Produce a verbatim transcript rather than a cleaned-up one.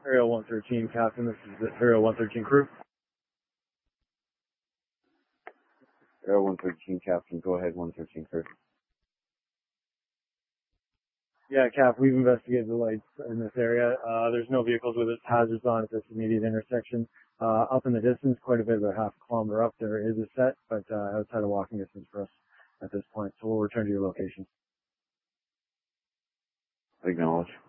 Area one thirteen, Captain. This is the Area one thirteen crew. Area one thirteen, Captain. Go ahead, one thirteen crew. Yeah, Cap, we've investigated the lights in this area. Uh, there's no vehicles with hazards on at this immediate intersection. Uh, up in the distance, quite a bit, about half a kilometer up, there is a set, but uh, outside of walking distance for us at this point. So we'll return to your location. Acknowledge.